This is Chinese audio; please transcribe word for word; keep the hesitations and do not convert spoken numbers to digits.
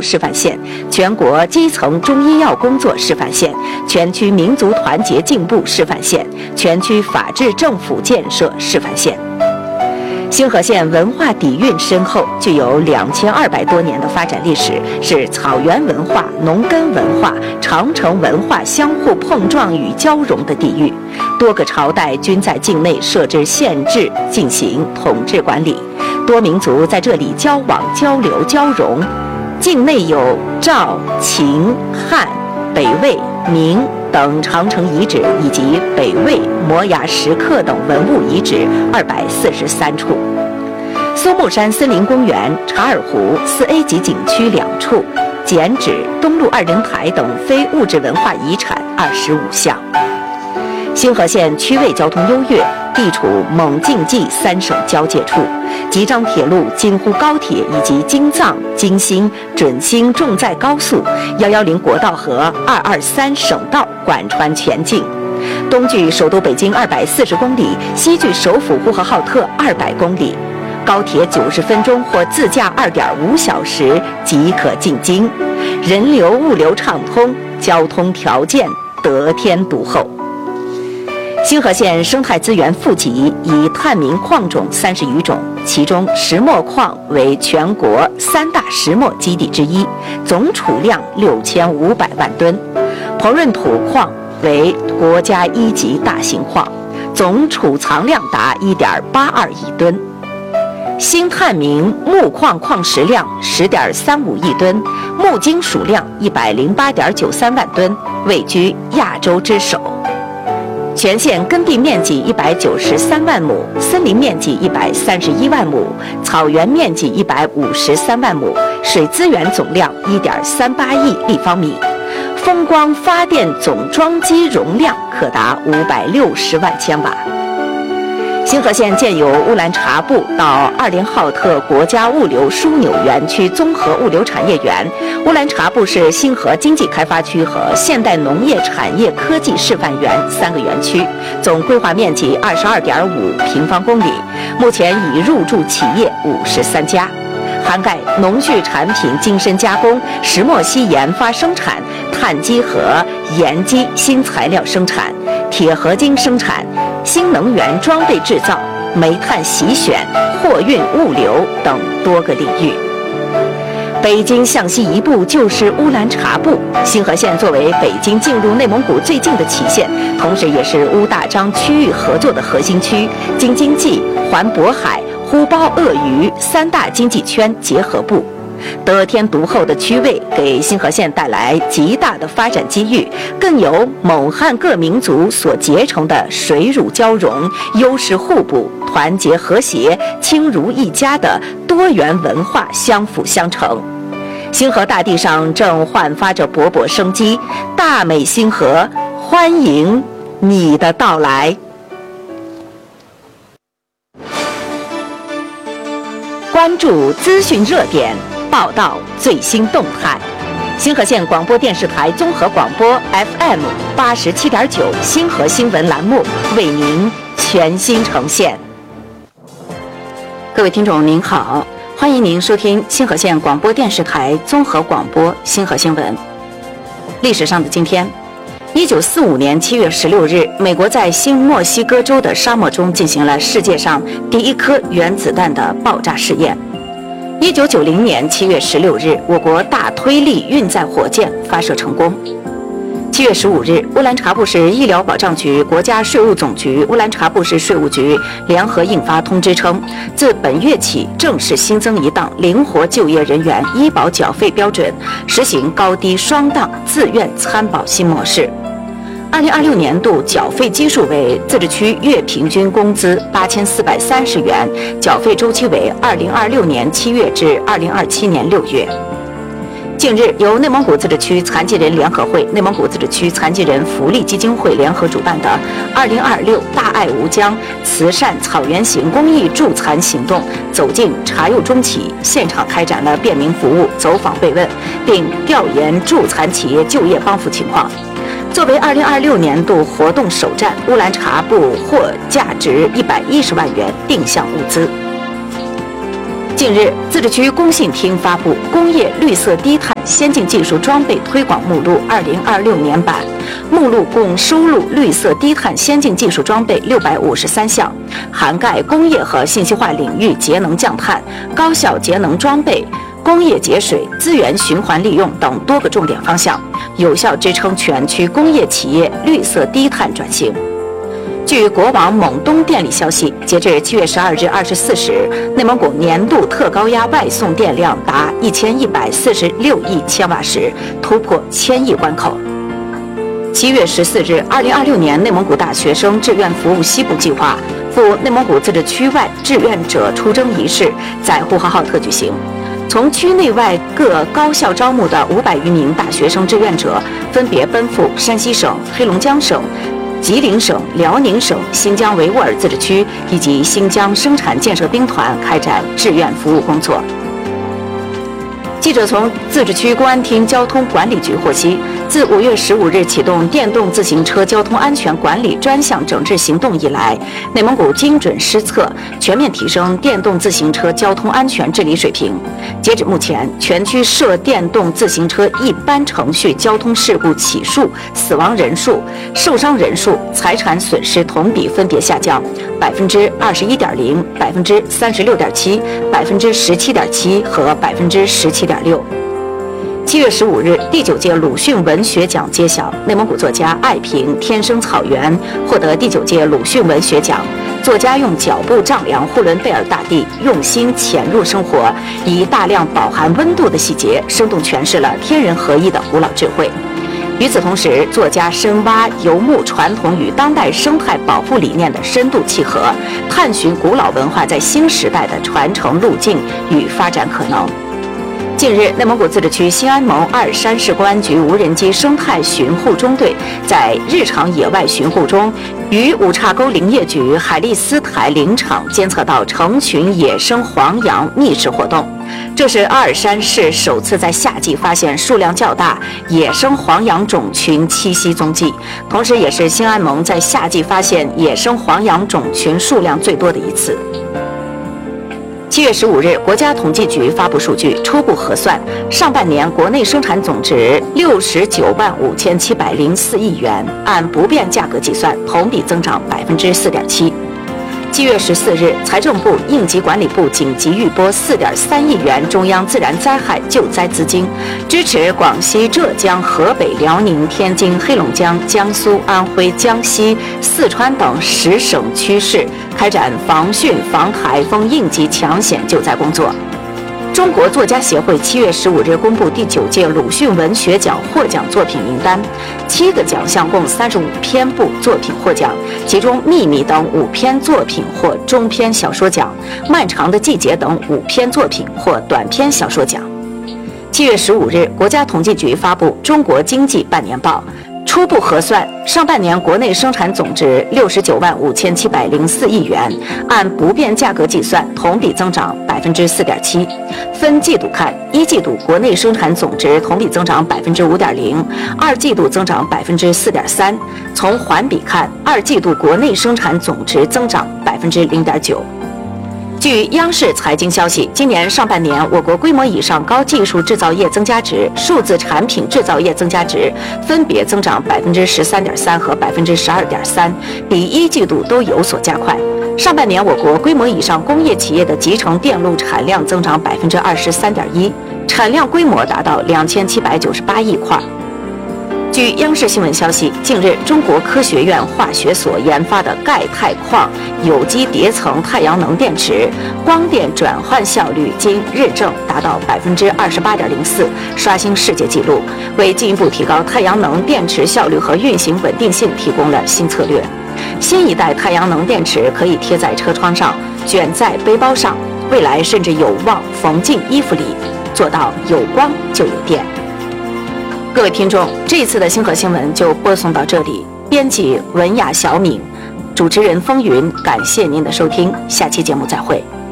示范县、全国基层中医药工作示范县、全区民族团结进步示范县、全区法治政府建设示范县。星河县文化底蕴深厚，具有两千二百多年的发展历史，是草原文化、农耕文化、长城文化相互碰撞与交融的地域。多个朝代均在境内设置县治进行统治管理，多民族在这里交往、交流、交融。境内有赵、秦、汉、北魏、明等长城遗址，以及北魏摩崖石刻等文物遗址二百四十三处。松木山森林公园、查尔湖四 A 级景区两处，剪纸、东路二人台等非物质文化遗产二十五项。星河县区位交通优越，地处蒙晋冀三省交界处，吉张铁路、京沪高铁以及京藏、京新、准新重载高速、一一零国道和二二三省道贯穿全境。东距首都北京二百四十公里，西距首府呼和浩特二百公里，高铁九十分钟或自驾二点五小时即可进京，人流物流畅通，交通条件得天独厚。星河县生态资源富集，以探明矿种三十余种，其中石墨矿为全国三大石墨基地之一，总储量六千五百万吨；膨润土矿为国家一级大型矿，总储藏量达一点八二亿吨。新探明木矿矿石量十点三五亿吨，木金属量一百零八点九三万吨，位居亚洲之首。全县耕地面积一百九十三万亩，森林面积一百三十一万亩，草原面积一百五十三万亩，水资源总量一点三八亿立方米，风光发电总装机容量可达五百六十万千瓦。星河县建有乌兰察布到二连浩特国家物流枢纽园区综合物流产业园，乌兰察布市星河经济开发区和现代农业产业科技示范园三个园区，总规划面积二十二点五平方公里，目前已入驻企业五十三家，涵盖农畜产品精深加工、石墨烯研发生产、碳基和盐基新材料生产、铁合金生产、新能源装备制造、煤炭洗选、货运物流等多个领域。北京向西一步就是乌兰察布，星河县作为北京进入内蒙古最近的起县，同时也是乌大张区域合作的核心区，京津冀、环渤海、呼包鄂渝三大经济圈结合部。得天独厚的区位给星河县带来极大的发展机遇，更有蒙汉各民族所结成的水乳交融、优势互补、团结和谐、亲如一家的多元文化相辅相成。星河大地上正焕发着勃勃生机，大美星河欢迎你的到来。关注资讯热点，报道最新动态。星河县广播电视台综合广播 F M 八十七点九星河新闻栏目为您全新呈现。各位听众您好，欢迎您收听星河县广播电视台综合广播星河新闻。历史上的今天，一九四五年七月十六日，美国在新墨西哥州的沙漠中进行了世界上第一颗原子弹的爆炸试验。一九九零年七月十六日，我国大推力运载火箭发射成功。七月十五日，乌兰察布市医疗保障局、国家税务总局、乌兰察布市税务局联合印发通知称，自本月起正式新增一档灵活就业人员医保缴费标准，实行高低双档自愿参保新模式。二零二六年度缴费基数为自治区月平均工资八千四百三十元，缴费周期为二零二六年七月至二零二七年六月。近日，由内蒙古自治区残疾人联合会、内蒙古自治区残疾人福利基金会联合主办的二零二六大爱无疆慈善草原行公益助残行动走进茶柚中企，现场开展了便民服务走访慰问，并调研助残企业就业帮扶情况。作为二零二六年度活动首站，乌兰察布获价值一百一十万元定向物资。 近日，自治区工信厅发布《工业绿色低碳先进技术装备推广目录（二零二六年版）》，目录共收录绿色低碳先进技术装备六百五十三项，涵盖工业和信息化领域节能降碳、高效节能装备、工业节水、资源循环利用等多个重点方向，有效支撑全区工业企业绿色低碳转型。据国网蒙东电力消息，截至七月十二日二十四时，内蒙古年度特高压外送电量达一千一百四十六亿千瓦时，突破千亿关口。七月十四日，二零二六年内蒙古大学生志愿服务西部计划赴内蒙古自治区外志愿者出征仪式在呼和浩特举行。从区内外各高校招募的五百余名大学生志愿者，分别奔赴山西省、黑龙江省、吉林省、辽宁省、新疆维吾尔自治区以及新疆生产建设兵团开展志愿服务工作。记者从自治区公安厅交通管理局获悉，自五月十五日启动电动自行车交通安全管理专项整治行动以来，内蒙古精准施策，全面提升电动自行车交通安全治理水平。截止目前，全区涉电动自行车一般程序交通事故起数、死亡人数、受伤人数、财产损失同比分别下降百分之二十一点零、百分之三十六点七、百分之十七点七和百分之十七点六。七月十五日，第九届鲁迅文学奖揭晓，内蒙古作家艾平《天生草原》获得第九届鲁迅文学奖。作家用脚步丈量呼伦贝尔大地，用心潜入生活，以大量饱含温度的细节，生动诠释了天人合一的古老智慧。与此同时，作家深挖游牧传统与当代生态保护理念的深度契合，探寻古老文化在新时代的传承路径与发展可能。近日，内蒙古自治区兴安盟阿尔山市公安局无人机生态巡护中队在日常野外巡护中，与五岔沟林业局海利斯台林场监测到成群野生黄羊觅食活动。这是阿尔山市首次在夏季发现数量较大野生黄羊种群栖息踪迹，同时也是兴安盟在夏季发现野生黄羊种群数量最多的一次。七月十五日，国家统计局发布数据，初步核算，上半年国内生产总值六十九万五千七百零四亿元，按不变价格计算，同比增长百分之四点七。七月十四日，财政部、应急管理部紧急预拨四点三亿元中央自然灾害救灾资金，支持广西、浙江、河北、辽宁、天津、黑龙江、江苏、安徽、江西、四川等十省区市开展防汛防台风应急抢险救灾工作。中国作家协会七月十五日公布第九届鲁迅文学奖获奖作品名单，七个奖项共三十五篇部作品获奖，其中《秘密》等五篇作品获中篇小说奖，《漫长的季节》等五篇作品获短篇小说奖。七月十五日，国家统计局发布《中国经济半年报》。初步核算，上半年国内生产总值六十九万五千七百零四亿元，按不变价格计算，同比增长百分之四点七。分季度看，一季度国内生产总值同比增长百分之五点零，二季度增长百分之四点三。从环比看，二季度国内生产总值增长百分之零点九。据央视财经消息，今年上半年，我国规模以上高技术制造业增加值、数字产品制造业增加值分别增长百分之十三点三和百分之十二点三，比一季度都有所加快。上半年，我国规模以上工业企业的集成电路产量增长百分之二十三点一，产量规模达到两千七百九十八亿块。据央视新闻消息，近日，中国科学院化学所研发的钙钛矿有机叠层太阳能电池光电转换效率经认证达到百分之二十八点零四，刷新世界纪录，为进一步提高太阳能电池效率和运行稳定性提供了新策略。新一代太阳能电池可以贴在车窗上，卷在背包上，未来甚至有望缝进衣服里，做到有光就有电。各位听众，这一次的星河新闻就播送到这里。编辑文雅、小敏，主持人风云，感谢您的收听，下期节目再会。